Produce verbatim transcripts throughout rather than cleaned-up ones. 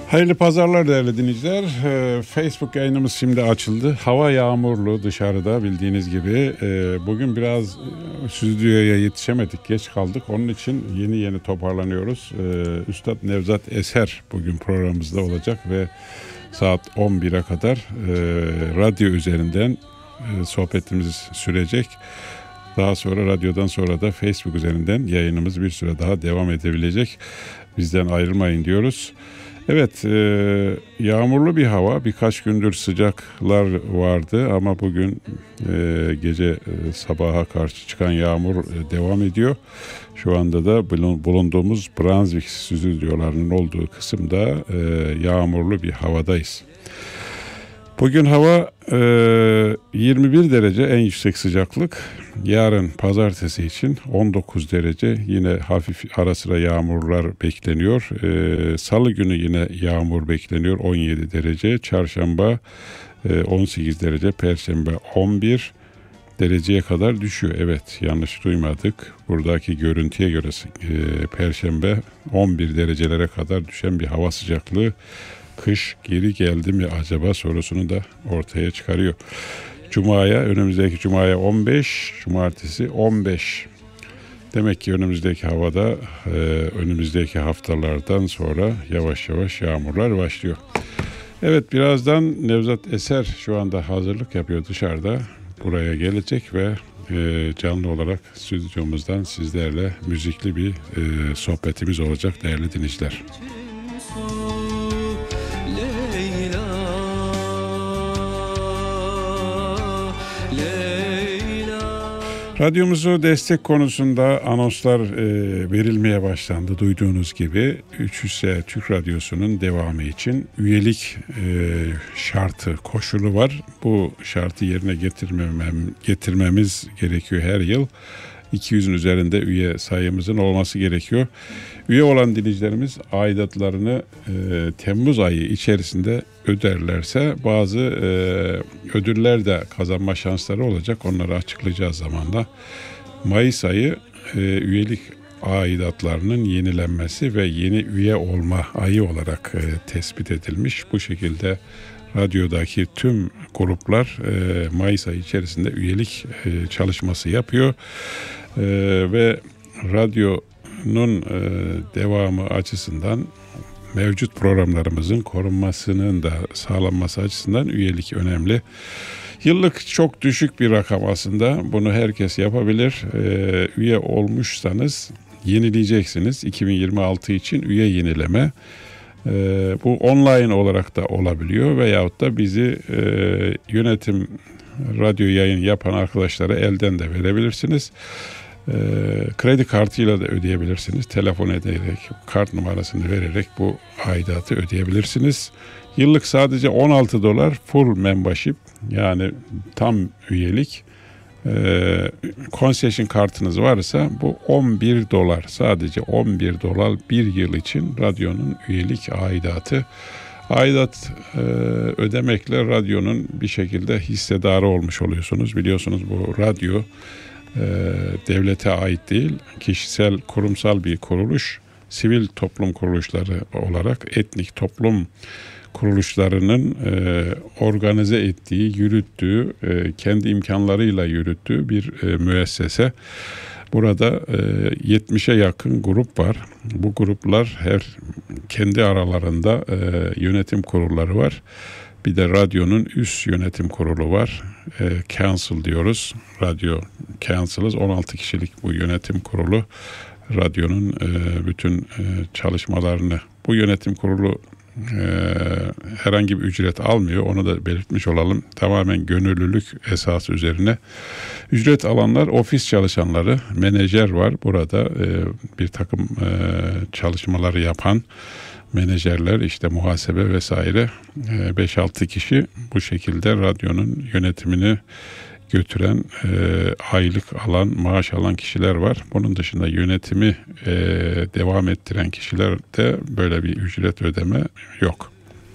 Hayırlı pazarlar değerli dinleyiciler. Ee, Facebook yayınımız şimdi açıldı. Hava yağmurlu dışarıda bildiğiniz gibi. Ee, bugün biraz e, stüdyoya yetişemedik, geç kaldık. Onun için yeni yeni toparlanıyoruz. Ee, Üstad Nevzat Eser bugün programımızda olacak ve saat on bire kadar e, radyo üzerinden e, sohbetimiz sürecek. Daha sonra radyodan sonra da Facebook üzerinden yayınımız bir süre daha devam edebilecek. Bizden ayrılmayın diyoruz. Evet, e, yağmurlu bir hava, birkaç gündür sıcaklar vardı ama bugün e, gece e, sabaha karşı çıkan yağmur e, devam ediyor. Şu anda da bulunduğumuz Brunswick stüdyolarının olduğu kısımda e, yağmurlu bir havadayız. Bugün hava e, yirmi bir derece en yüksek sıcaklık. Yarın pazartesi için on dokuz derece, yine hafif ara sıra yağmurlar bekleniyor. E, Salı günü yine yağmur bekleniyor, on yedi derece. Çarşamba e, on sekiz derece, Perşembe on bir dereceye kadar düşüyor. Evet, yanlış duymadık. Buradaki görüntüye göre e, Perşembe on bir derecelere kadar düşen bir hava sıcaklığı. Kış geri geldi mi acaba sorusunu da ortaya çıkarıyor. Cuma'ya, önümüzdeki Cuma'ya on beş, Cumartesi on beş. Demek ki önümüzdeki havada e, önümüzdeki haftalardan sonra yavaş yavaş yağmurlar başlıyor. Evet, birazdan Nevzat Eser şu anda hazırlık yapıyor dışarıda. Buraya gelecek ve e, canlı olarak stüdyomuzdan sizlerle müzikli bir e, sohbetimiz olacak değerli dinleyiciler. Radyomuzu destek konusunda anonslar e, verilmeye başlandı. Duyduğunuz gibi üç yüz S Türk Radyosu'nun devamı için üyelik e, şartı, koşulu var. Bu şartı yerine getirmemem, getirmemiz gerekiyor her yıl. iki yüzün üzerinde üye sayımızın olması gerekiyor. Üye olan dinleyicilerimiz aidatlarını e, Temmuz ayı içerisinde öderlerse bazı e, ödüller de kazanma şansları olacak. Onları açıklayacağız zamanla. Mayıs ayı e, üyelik aidatlarının yenilenmesi ve yeni üye olma ayı olarak e, tespit edilmiş. Bu şekilde radyodaki tüm gruplar e, Mayıs ayı içerisinde üyelik e, çalışması yapıyor. E, ve radyonun e, devamı açısından mevcut programlarımızın korunmasının da sağlanması açısından üyelik önemli. Yıllık çok düşük bir rakam aslında. Bunu herkes yapabilir. E, üye olmuşsanız yenileyeceksiniz. iki bin yirmi altı için üye yenileme. Ee, bu online olarak da olabiliyor veyahut da bizi e, yönetim radyo yayın yapan arkadaşlara elden de verebilirsiniz. E, kredi kartıyla da ödeyebilirsiniz. Telefon ederek, kart numarasını vererek bu aidatı ödeyebilirsiniz. Yıllık sadece on altı dolar full membership, yani tam üyelik. Ee, concession kartınız varsa bu on bir dolar, sadece on bir dolar bir yıl için radyonun üyelik aidatı. Aidat e, ödemekle radyonun bir şekilde hissedarı olmuş oluyorsunuz. Biliyorsunuz bu radyo e, devlete ait değil, kişisel, kurumsal bir kuruluş. Sivil toplum kuruluşları olarak etnik toplum kuruluşlarının e, organize ettiği, yürüttüğü, e, kendi imkanlarıyla yürüttüğü bir e, müessese. Burada e, yetmişe yakın grup var. Bu gruplar her kendi aralarında e, yönetim kurulları var. Bir de radyonun üst yönetim kurulu var. E, council diyoruz. Radyo council'ız. on altı kişilik bu yönetim kurulu radyonun e, bütün e, çalışmalarını, bu yönetim kurulu Ee, herhangi bir ücret almıyor. Onu da belirtmiş olalım. Tamamen gönüllülük esası üzerine. Ücret alanlar ofis çalışanları, menajer var. Burada e, bir takım e, çalışmaları yapan menajerler, işte muhasebe vesaire, e, beş altı kişi bu şekilde radyonun yönetimini götüren, e, aylık alan, maaş alan kişiler var. Bunun dışında yönetimi e, devam ettiren kişilerde böyle bir ücret ödeme yok.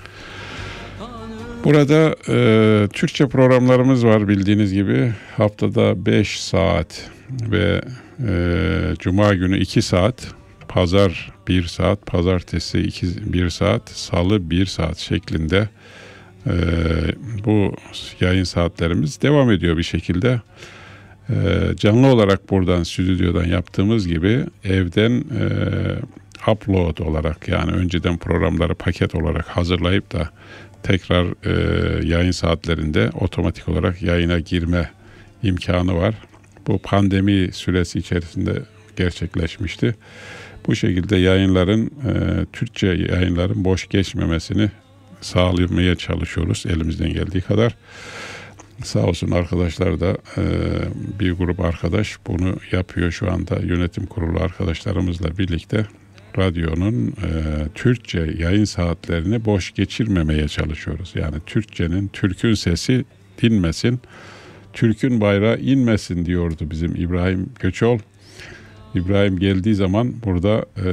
Burada e, Türkçe programlarımız var bildiğiniz gibi. Haftada beş saat ve e, Cuma günü iki saat pazar bir saat, pazartesi iki, bir saat, salı bir saat şeklinde e, bu yayın saatlerimiz devam ediyor bir şekilde. E, canlı olarak buradan, stüdyodan yaptığımız gibi evden e, upload olarak, yani önceden programları paket olarak hazırlayıp da tekrar e, yayın saatlerinde otomatik olarak yayına girme imkanı var. Bu pandemi süresi içerisinde gerçekleşmişti. Bu şekilde yayınların, e, Türkçe yayınların boş geçmemesini sağlamaya çalışıyoruz elimizden geldiği kadar. Sağ olsun arkadaşlar da e, bir grup arkadaş bunu yapıyor şu anda. Yönetim kurulu arkadaşlarımızla birlikte radyonun e, Türkçe yayın saatlerini boş geçirmemeye çalışıyoruz. Yani Türkçenin, Türk'ün sesi dinmesin, Türk'ün bayrağı inmesin diyordu bizim İbrahim Göçol. İbrahim geldiği zaman burada e,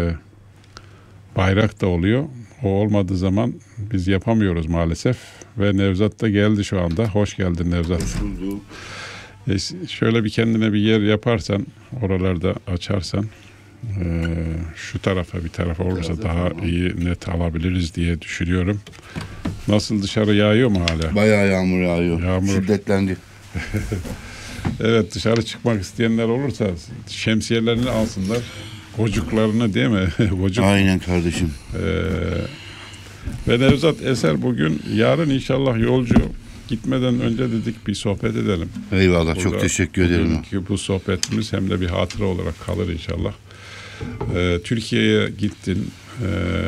bayrak da oluyor. O olmadığı zaman biz yapamıyoruz maalesef. Ve Nevzat da geldi şu anda. Hoş geldin Nevzat. Hoş bulduk. E, şöyle bir kendine bir yer yaparsan, oralarda açarsan, e, şu tarafa bir tarafa olursa Biraz daha tamam. iyi net alabiliriz diye düşünüyorum. Nasıl, dışarı yağıyor mu hala? Bayağı yağmur yağıyor. Yağmur. Şiddetlendi. Evet, dışarı çıkmak isteyenler olursa şemsiyelerini alsınlar. Gocuklarını, değil mi? Gocuk. Aynen kardeşim. Ee, ve Nevzat Eser bugün, yarın inşallah yolcu, gitmeden önce dedik bir sohbet edelim. Eyvallah, çok Burada teşekkür ederim. bugünkü bu sohbetimiz hem de bir hatıra olarak kalır inşallah. Ee, Türkiye'ye gittin. Ee,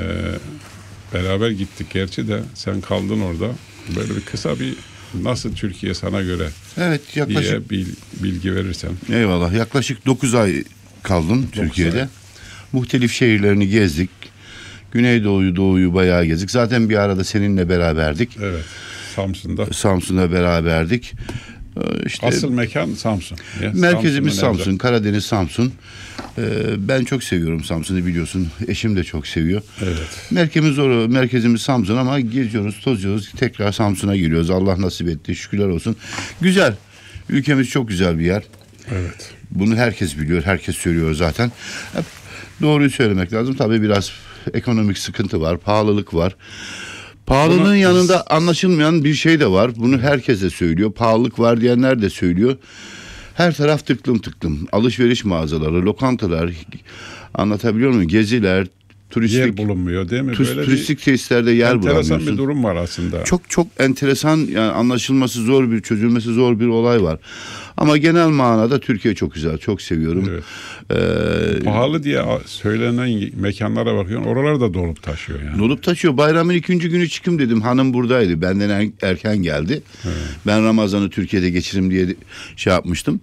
beraber gittik gerçi de, sen kaldın orada. Böyle bir kısa bir, nasıl Türkiye sana göre Evet, yaklaşık diye bil- bilgi verirsen. eyvallah. Yaklaşık dokuz ay kaldım Türkiye'de. ay. Muhtelif şehirlerini gezdik. Güneydoğu'yu, Doğu'yu bayağı gezdik. Zaten bir arada seninle beraberdik. Evet. Samsun'da. Samsun'da beraberdik. Ee, İşte Asıl mekan Samsun. Ya, merkezimiz Samsun'un Samsun, Karadeniz Samsun. Ee, ben çok seviyorum Samsun'u, biliyorsun. Eşim de çok seviyor. Evet. Merkezimiz or merkezimiz Samsun ama geziyoruz, tozuyoruz. Tekrar Samsun'a geliyoruz. Allah nasip etti. Şükürler olsun. Güzel. Ülkemiz çok güzel bir yer. Evet. Bunu herkes biliyor. Herkes söylüyor zaten. Hep doğruyu söylemek lazım. Tabii biraz ekonomik sıkıntı var. Pahalılık var. Pahalılığın Bunu- yanında anlaşılmayan bir şey de var. Bunu herkes de söylüyor. Pahalılık var diyenler de söylüyor. Her taraf tıklım tıklım. Alışveriş mağazaları, lokantalar, anlatabiliyor muyum? Geziler, turistik Yer bulunmuyor, değil mi? tur- Böyle turistik tesislerde yer bir enteresan bulamıyorsun. bir durum var aslında. Çok çok enteresan, yani anlaşılması zor bir, çözülmesi zor bir olay var. Ama genel manada Türkiye çok güzel, çok seviyorum. Evet. Ee, Pahalı diye söylenen mekanlara bakıyorsun, oralar da dolup taşıyor yani. Dolup taşıyor. Bayramın ikinci günü çıkım dedim. Hanım buradaydı. Benden er- erken geldi. Ben Ramazan'ı Türkiye'de geçiririm diye şey yapmıştım.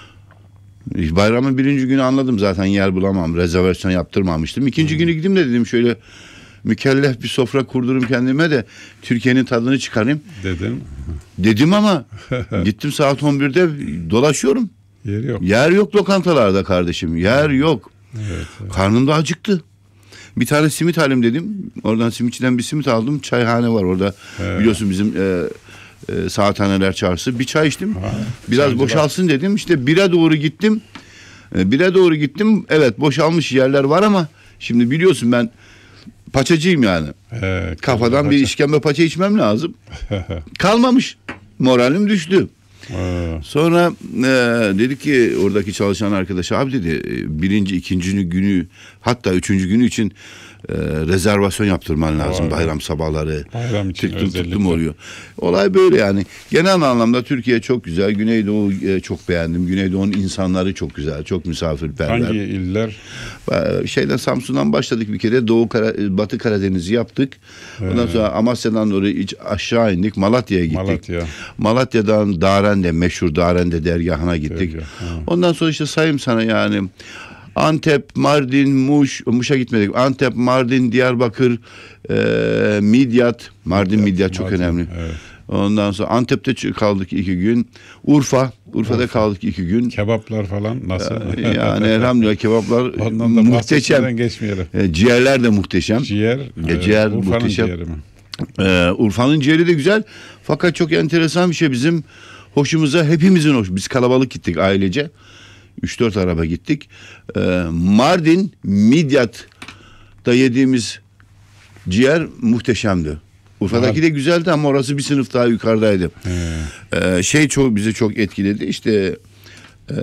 Bayramın birinci günü anladım zaten yer bulamam. Rezervasyon yaptırmamıştım. İkinci günü gideyim de dedim şöyle mükellef bir sofra kurdurum kendime de Türkiye'nin tadını çıkarayım. Dedin. Dedim ama gittim saat on birde dolaşıyorum. Yer yok. Yer yok lokantalarda kardeşim. Yer yok. Evet, evet. Karnım da acıktı. Bir tane simit alayım dedim. Oradan simitçiden bir simit aldım. Çayhane var orada. He. Biliyorsun bizim e, e, Saathaneler Çarşısı. Bir çay içtim. Ha, Biraz çaycılar. boşalsın dedim. İşte bire doğru gittim. E, bire doğru gittim. Evet, boşalmış yerler var ama şimdi biliyorsun ben paçacıyım yani. He, Kafadan bir paça. işkembe paça içmem lazım. Kalmamış. Moralim düştü. Ha, Sonra e, dedi ki oradaki çalışan arkadaş, abi dedi e, birinci, ikinci günü hatta üçüncü günü için e, rezervasyon yaptırman lazım. Vay. Bayram sabahları. Bayram için Tıklım özellikle. tıklım oluyor. Olay böyle yani. Genel anlamda Türkiye çok güzel. Güneydoğu e, çok beğendim. Güneydoğu'nun insanları çok güzel. Çok misafirperver. hangi iller? Ee, Şeyden Samsun'dan başladık bir kere. Doğu Kara- Batı Karadeniz'i yaptık. Ondan sonra Amasya'dan doğru iç aşağı indik. Malatya'ya gittik. Malatya. Malatya'dan Darende, meşhur Darende dergahına gittik. Dergah, ha. Ondan sonra işte sayayım sana yani. Antep, Mardin, Muş, Muş'a gitmedik. Antep, Mardin, Diyarbakır, e, Midyat. Mardin, Midyat çok Mardin, önemli. evet. Ondan sonra Antep'te ç- kaldık iki gün. Urfa, Urfa'da kaldık iki gün. Kebaplar falan nasıl? Yani elhamdülillah kebaplar Ondan da muhteşem. bahsetmeden geçmeyelim. E, ciğerler de muhteşem. Ciğer. E, ciğer Urfa'nın muhteşem. ciğeri mi? Ee, Urfa'nın ciğeri de güzel. Fakat çok enteresan bir şey, bizim hoşumuza, hepimizin hoş. Biz kalabalık gittik ailece. üç dört araba gittik. Ee, Mardin Midyat'ta yediğimiz ciğer muhteşemdi. Urfa'daki Aha. de güzeldi ama orası bir sınıf daha yukarıdaydı. Ee, şey çok bizi çok etkiledi. İşte e,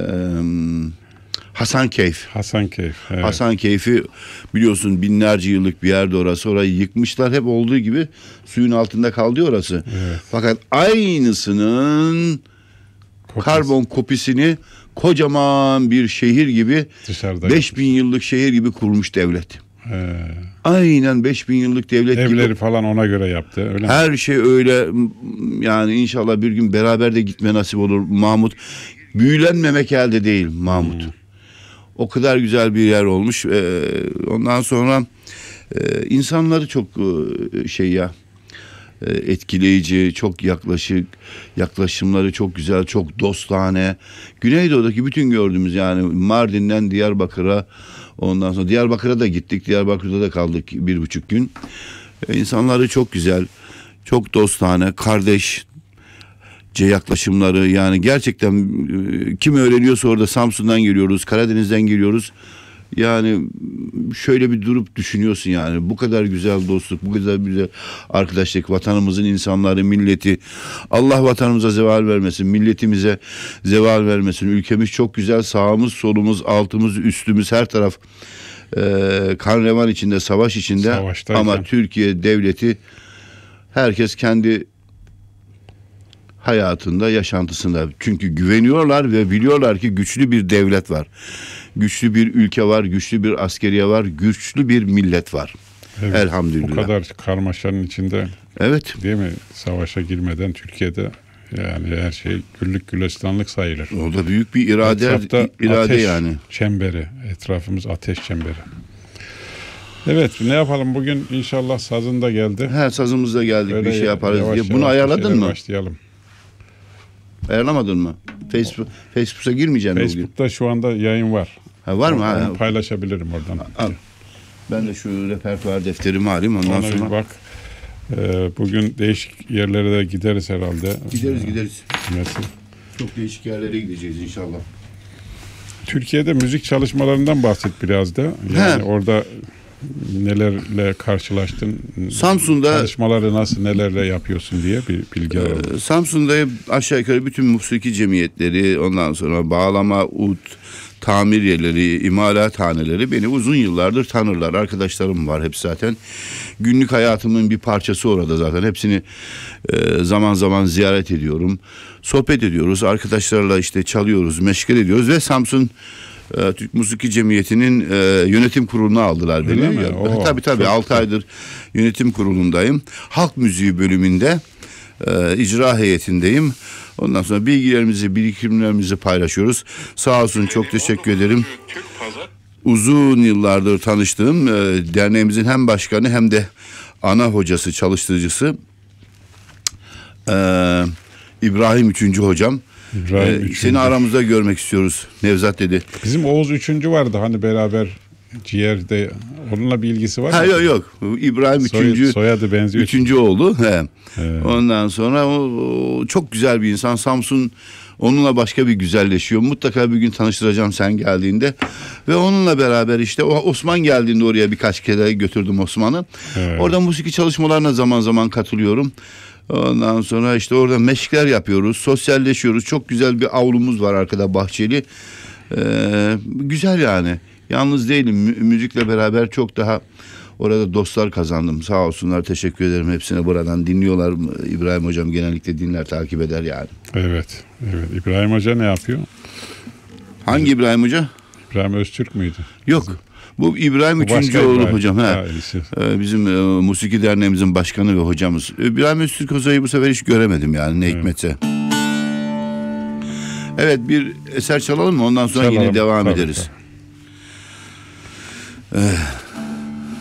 Hasankeyf. Hasankeyf. Evet. Hasankeyf'i biliyorsun binlerce yıllık bir yerde orası. Orayı yıkmışlar. Hep olduğu gibi suyun altında kaldı orası. Evet. Fakat aynısının Kopuz. karbon kopisini kocaman bir şehir gibi Dışarıda beş bin yıllık şehir gibi kurmuş devlet. He. Aynen beş bin yıllık devlet Evleri gibi. falan ona göre yaptı. Öyle mi? Her şey öyle. Yani inşallah bir gün beraber de gitme nasip olur Mahmut. Büyülenmemek elde değil Mahmut. Hmm. O kadar güzel bir yer olmuş. Ee, ondan sonra e, insanları çok e, şey ya e, etkileyici, çok yaklaşık, yaklaşımları çok güzel, çok dostane. Güneydoğu'daki bütün gördüğümüz yani Mardin'den Diyarbakır'a, ondan sonra Diyarbakır'a da gittik. Diyarbakır'da da kaldık bir buçuk gün. E, insanları çok güzel, çok dostane, kardeş yaklaşımları yani gerçekten e, kim öğreniyorsa orada Samsun'dan geliyoruz, Karadeniz'den geliyoruz. Yani şöyle bir durup düşünüyorsun yani bu kadar güzel dostluk, bu kadar güzel arkadaşlık, vatanımızın insanları, milleti. Allah vatanımıza zeval vermesin, milletimize zeval vermesin. Ülkemiz çok güzel, sağımız, solumuz, altımız, üstümüz her taraf e, kan revan içinde, savaş içinde. Savaştayken. Ama Türkiye devleti herkes kendi hayatında, yaşantısında. Çünkü güveniyorlar ve biliyorlar ki güçlü bir devlet var. Güçlü bir ülke var, güçlü bir askeriye var, güçlü bir millet var. Evet, Elhamdülillah. Bu kadar karmaşanın içinde Evet. değil mi? Savaşa girmeden Türkiye'de yani her şey güllük gülistanlık sayılır. O da büyük bir irade, Etrafta irade ateş yani. çemberi. Etrafımız ateş çemberi. Evet, ne yapalım bugün inşallah sazın da geldi. He, sazımızda geldik Öyle bir şey yaparız yavaş diye. Bunu yavaş bir ayarladın şeyler mı? Başlayalım. Ayarlamadın mı? Facebook Facebook'a girmeyeceksin bugün. Facebook'ta şu anda yayın var. Ha, var mı? Onu Ha, paylaşabilirim oradan. al. Ben de şu repertuar defterimi alayım ondan Ona bir sonra. bak. Ee, bugün değişik yerlere de gideriz herhalde. Gideriz gideriz. Nasıl? Çok değişik yerlere gideceğiz inşallah. Türkiye'de müzik çalışmalarından bahset biraz da. Yani He. orada nelerle karşılaştın? Samsun'da Çalışmaları nasıl, nelerle yapıyorsun diye bir bilgi alalım. Ee, Samsun'da aşağı yukarı bütün musiki cemiyetleri, ondan sonra bağlama, ut, tamir yerleri, imalathaneleri beni uzun yıllardır tanırlar. Arkadaşlarım var hep zaten. Günlük hayatımın bir parçası orada zaten. Hepsini e, zaman zaman ziyaret ediyorum. Sohbet ediyoruz. Arkadaşlarla işte çalıyoruz, meşgul ediyoruz ve Samsun e, Türk Musiki Cemiyeti'nin e, yönetim kuruluna aldılar beni. Öyle mi? Oo, tabii tabii çok altı güzel. aydır yönetim kurulundayım. Halk müziği bölümünde e, icra heyetindeyim. Ondan sonra bilgilerimizi, birikimlerimizi paylaşıyoruz. Sağ olsun, çok teşekkür ederim. Uzun yıllardır tanıştığım e, derneğimizin hem başkanı hem de ana hocası, çalıştırıcısı e, İbrahim Üçüncü hocam. İbrahim E, Üçüncü. Seni aramızda görmek istiyoruz. Nevzat dedi. Bizim Oğuz Üçüncü vardı hani beraber ciğerde. Onunla bir ilgisi var Ha, mı? yok yok. İbrahim Soy- Üçüncü. soyadı benziyor. Üçüncü oğlu. He. He. Ondan sonra o, o çok güzel bir insan. Samsun onunla başka bir güzelleşiyor. Mutlaka bir gün tanıştıracağım sen geldiğinde. Ve onunla beraber işte o Osman geldiğinde oraya birkaç kere götürdüm Osman'ı. Evet. Orada musiki çalışmalarına zaman zaman katılıyorum. Ondan sonra işte orada meşkler yapıyoruz, sosyalleşiyoruz. Çok güzel bir avlumuz var arkada, bahçeli. Ee, güzel yani. Yalnız değilim. Mü- müzikle beraber çok daha orada dostlar kazandım. Sağ olsunlar, teşekkür ederim hepsine, buradan dinliyorlar. İbrahim hocam genellikle dinler, takip eder yani. Evet. Evet. İbrahim Hoca ne yapıyor? Hangi İbrahim hoca? İbrahim Öztürk müydü? Yok. Bu İbrahim Bu başka Üçüncü oğlu İbrahim. hocam. Ha, He. iyisi. Ee, Bizim e, Musiki Derneğimizin başkanı ve hocamız. İbrahim Öztürk hocayı bu sefer hiç göremedim yani, ne Evet. hikmetse. Evet, bir eser çalalım mı? Ondan sonra Çalalım. yine devam Tabii, ederiz. tabii. Eh,